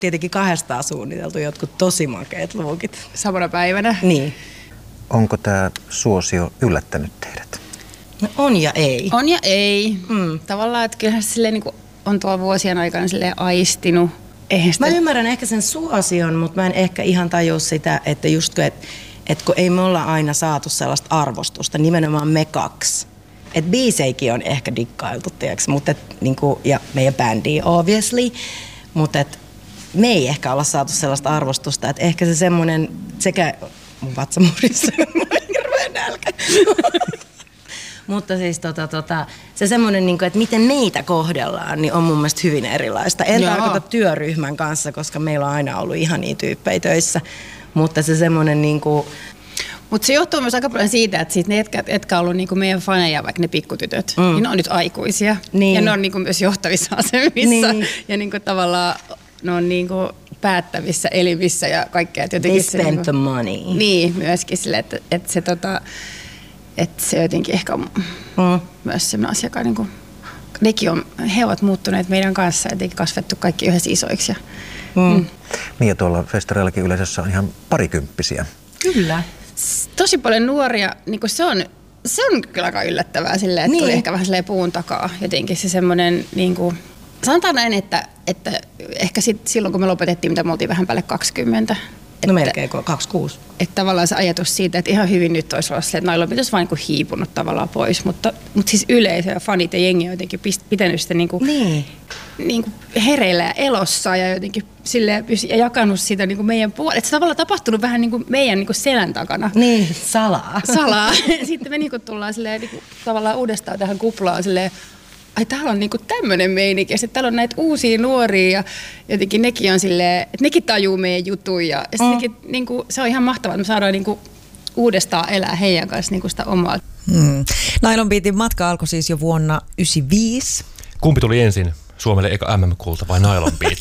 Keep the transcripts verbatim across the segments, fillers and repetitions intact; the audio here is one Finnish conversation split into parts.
Tietenkin kahdestaan suunniteltu jotkut tosi makeat luukit. Samana päivänä? Niin. Onko tämä suosio yllättänyt teidät? No on ja ei. On ja ei. Mm. Tavallaan, että kyllähän se silleen, niin kuin on tuolla vuosien aikana silleen aistinut. Sitä... Mä ymmärrän ehkä sen suosion, mutta mä en ehkä ihan tajua sitä, että just kun, et, et kun ei me olla aina saatu sellaista arvostusta, nimenomaan me kaksi. Että biiseikin on ehkä dikkailtu, tiiäks, mutta et, niinku, ja meidän bändi obviously, mutta et, me ei ehkä olla saatu sellaista arvostusta, että ehkä se semmoinen sekä mun vatsamurissa, mä oon hirveän nälkä. Mutta siis tota, tota, se semmoinen, niin että miten meitä kohdellaan, niin on mun mielestä hyvin erilaista. En Joo. tarkoita työryhmän kanssa, koska meillä on aina ollut ihania tyyppejä töissä, mutta se semmoinen niin kuin... Mutta se johtuu myös aika paljon siitä, että sit ne, etkä, etkä ollut niinku meidän faneja, vaikka ne pikkutytöt, mm. niin ne on nyt aikuisia. Niin. Ja ne on niinku myös johtavissa asemissa. Niin. Ja niinku tavallaan ne on niinku päättävissä elimissä ja kaikkea. They spent niinku, the money. Niin, myöskin sille, että, että se, tota, että se jotenkin ehkä on mm. myös sellainen asia, joka niinku, nekin on, he ovat muuttuneet meidän kanssa ja jotenkin kasvettu kaikki yhdessä isoiksi. Ja, mm. Mm. Mia, tuolla festareillakin yleisössä on ihan parikymppisiä. Kyllä. Tosi paljon nuoria, niin se on, se on kyllä aika yllättävää silleen, että niin. Tuli ehkä vähän silleen puun takaa jotenkin se semmoinen, niin kuin, sanotaan näin, että, että ehkä sit, silloin kun me lopetettiin, mitä me oltiin vähän päälle kaksikymmentä. No melkein kaksikymmentäkuusi. Että tavallaan se ajatus siitä, että ihan hyvin nyt olisi ollut se, että nailla pitäisi vain niin hiipunut tavallaan pois, mutta, mutta siis yleisö ja fanit ja jengi on jotenkin pitänyt sitä niin kuin, niin. Niin kuin hereillä ja elossa ja jotenkin silleen, ja jakanut sitä niin kuin meidän puolelle. Että se tavallaan tapahtunut vähän niin kuin meidän niin kuin selän takana. Niin, salaa. Salaa. Sitten me niin kuin tullaan silleen, niin kuin, tavallaan uudestaan tähän kuplaan silleen, ai täällä on niinku tämmöinen meininki ja sitten täällä on näitä uusia nuoria ja jotenkin nekin on silleen, että nekin tajuu meidän jutun ja, ja mm. nekin, niinku, se on ihan mahtavaa, että me saadaan niinku uudestaan elää heidän kanssa niinku sitä omaa. Hmm. Nylon Beatin matka alkoi siis jo vuonna yhdeksänkymmentäviisi. Kumpi tuli ensin? Suomelle eka M M-kulta vai Nylon Beat?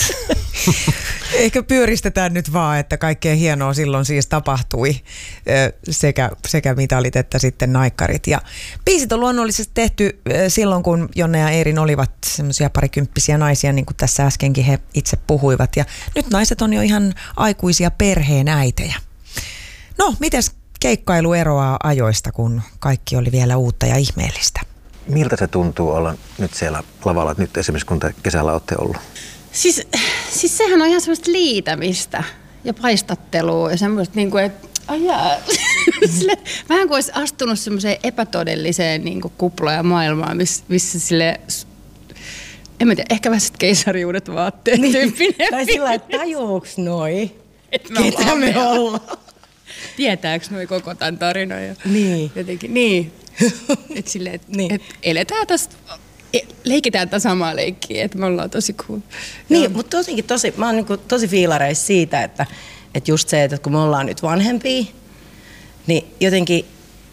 Ehkä pyöristetään nyt vaan, että kaikkea hienoa silloin siis tapahtui, sekä, sekä mitalit että sitten naikkarit. Ja biisit on luonnollisesti tehty silloin, kun Jonne ja Eerin olivat semmoisia parikymppisiä naisia, niin kuin tässä äskenkin he itse puhuivat. Ja nyt naiset on jo ihan aikuisia perheenäitejä. No, mites keikkailu eroaa ajoista, kun kaikki oli vielä uutta ja ihmeellistä? Miltä se tuntuu olla nyt siellä lavalla, nyt esimerkiksi kun te kesällä olette ollut? Siis, siis sehän on ihan semmoista liitämistä ja paistattelua ja semmoista, niin kuin, että ajaa. Vähän kuin olisi astunut semmoiseen epätodelliseen niin kuin kuplaan ja maailmaan, missä, missä sille, en mä tiedä, ehkä vähän keisariuudet vaatteet niin, tyyppinen. Tai sillä että tajuuks noi, ketä me ollaan. Tietääkö noi koko tämän tarinan? Ja niin. Jotenkin, niin. Että silleen, että niin. et eletään tästä, leikitään tätä samaa leikkiä, että me ollaan tosi cool. Niin, mutta tosinkin tosi, mä oon niinku tosi fiilareissa siitä, että, että just se, että kun me ollaan nyt vanhempia, niin jotenkin,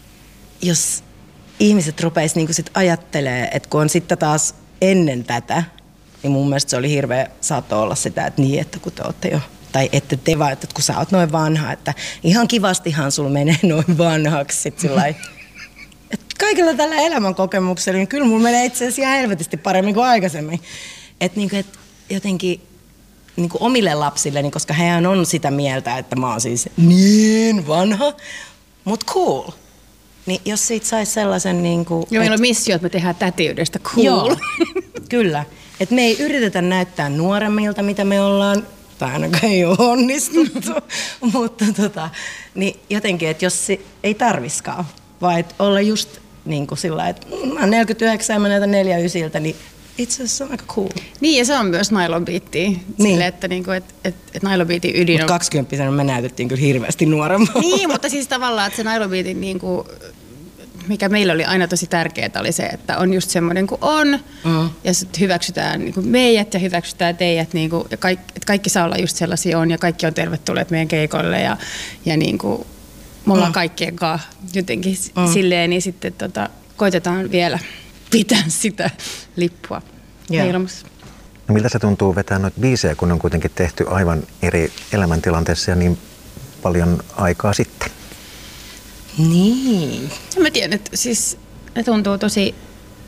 jos ihmiset rupeis niinku sit ajattelee, että kun on sitten taas ennen tätä, niin mun mielestä se oli hirveä saatto olla sitä, että niin, että kun te ootte jo, tai että te vaan, että kun sä oot noin vanha, että ihan kivastihan sulla menee noin vanhaksi sit sillai. Kaikilla tällä elämänkokemuksella, niin kyllä mulla menee itse asiassa ihan helvetisti paremmin kuin aikaisemmin. Että niinku, et jotenkin niinku omille lapsille, niin koska hehän on sitä mieltä, että mä oon siis niin vanha, mut cool. Niin jos siitä saisi sellaisen niinku... Joo, meillä on missio, että me tehdään tätiydestä cool. Joo, kyllä. Että me ei yritetä näyttää nuoremmilta, mitä me ollaan, tai ainakaan ei ole onnistuttu. Mutta tota, niin jotenkin, että jos se ei tarviskaan, vaan että olla just niin kuin sillä, että mä oon neljäkymmentäyhdeksän ja mä näytän neljäkymmentäyhdeksän, niin itse asiassa on aika cool. Niin, ja se on myös Nylon Beatia. Niin. Sille, että niinku, et, et, et Nylon Beatin ydin on... Mutta kaksikymppisenä me näytettiin kyllä hirveästi nuoremmalta. Niin, mutta siis tavallaan, että se Nylon Beatin, niinku, mikä meillä oli aina tosi tärkeää, oli se, että on just semmoinen kuin on, mm. ja sitten hyväksytään niinku meidät ja hyväksytään teidät, niinku, ja kaikki, että kaikki saa olla just sellaisia on, ja kaikki on tervetulleet meidän keikoille, ja, ja niinku, me ollaan mm. kaikkien kanssa jotenkin mm. silleen, niin sitten tota, koitetaan vielä pitää sitä lippua ilmassa. No miltä se tuntuu vetää noita biisejä, kun on kuitenkin tehty aivan eri elämäntilanteessa ja niin paljon aikaa sitten? Niin. Ja mä tiedän, että siis ne tuntuu tosi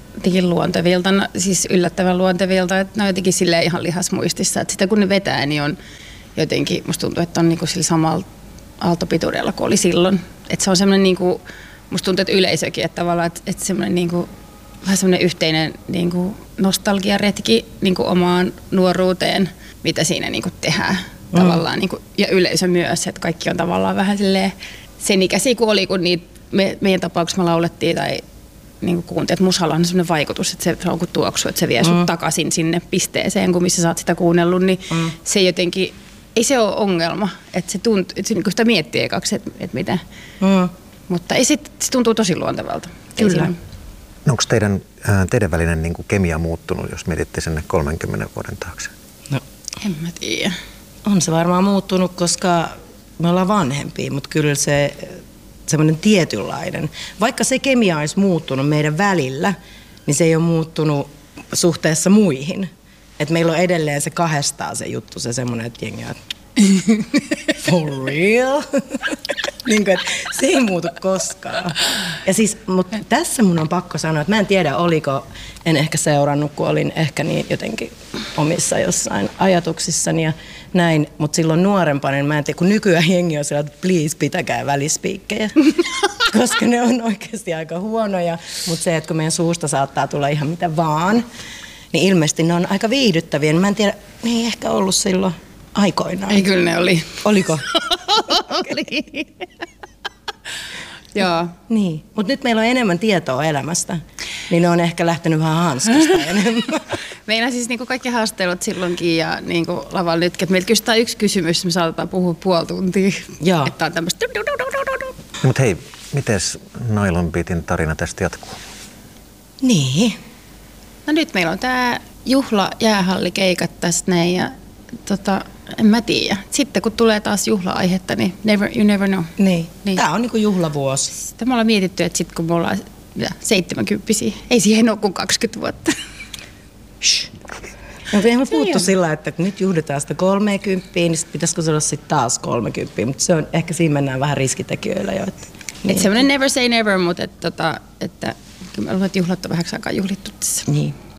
jotenkin luontevilta, no, siis yllättävän luontevilta, että ne on jotenkin silleen ihan lihasmuistissa, että sitä kun ne vetää, niin on jotenkin, musta tuntuu, että on niinku sillä samalla aaltopituudella kuin oli silloin. Että se on semmoinen, niinku, musta tuntuu, että yleisökin, että tavallaan, että, että semmoinen niinku, vähän semmoinen yhteinen niinku nostalgiaretki niinku omaan nuoruuteen, mitä siinä niinku tehdään mm. tavallaan, niinku, ja yleisö myös, että kaikki on tavallaan vähän silleen sen ikäisiä kuin oli, kun niitä me, meidän tapauksessa me laulettiin tai niin kuuntelet, että musalla on sellainen vaikutus, että se, se on kuin tuoksu, että se vie sut mm. takaisin sinne pisteeseen, kun missä sä oot sitä kuunnellut, niin mm. se jotenkin, ei se ole ongelma, että se tuntuu, että niin sitä miettii ekaksi, että, että miten, mm. mutta ei, se, se tuntuu tosi luontevalta. Kyllä. No, onko teidän, ää, teidän välinen niin kuin kemia muuttunut, jos mietitte sinne kolmenkymmenen vuoden taakse? No, en mä tiedä. On se varmaan muuttunut, koska me ollaan vanhempia, mutta kyllä se semmoinen tietynlainen. Vaikka se kemia olisi muuttunut meidän välillä, niin se ei ole muuttunut suhteessa muihin. Et meillä on edelleen se kahdestaan se juttu, se semmoinen, että jengi on, for real? niin kuin, että se ei muutu koskaan. Ja siis, mutta tässä mun on pakko sanoa, että mä en tiedä, oliko, en ehkä seurannut, kun olin ehkä niin jotenkin omissa jossain ajatuksissani ja näin, mutta silloin nuorempana, niin mä en tiedä, kun nykyään jengi on sillä, että please pitäkää välispiikkejä, koska ne on oikeasti aika huonoja, mutta se, että kun meidän suusta saattaa tulla ihan mitä vaan, niin ilmeisesti ne on aika viihdyttäviä, niin mä en tiedä, ne ei ehkä ollut silloin aikoinaan. Ei, kyllä ne oli. Oliko? Oli. Joo. Niin, mutta nyt meillä on enemmän tietoa elämästä, niin ne on ehkä lähtenyt vähän hanskasta enemmän. Meillä siis niinku kaikki haastelut silloinkin ja niinku lavalla nytkin, että meiltä kysytään yksi kysymys, me saatetaan puhua puoli tuntia. Joo. Että on tämmöistä. No, mutta hei, mites Nylon Beatin tarina tästä jatkuu? Niin. No nyt meillä on tää juhla jäähallikeikat tästä näin ja tota, en mä tiedä. Sitten kun tulee taas juhla-aihetta, niin never, you never know. Niin. Niin. Tää on niinku juhlavuosi. Sitten me ollaan mietitty, että sit kun me ollaan seitsemänkymppisiä, ei siihen ole kuin kaksikymmentä vuotta. Shh. No eihän me puhuttu sillä, että nyt juhlitaan sitä kolmekymppiä, niin sit pitäisikö se olla sitten taas kolmekymppiä, mutta se on, ehkä siinä mennään vähän riskitekijöillä jo. Että, niin. Et semmoinen never say never, mutta et, tota, että kyllä mä luulen, että juhlat on vähäksi aikaa juhlittu tässä. Niin.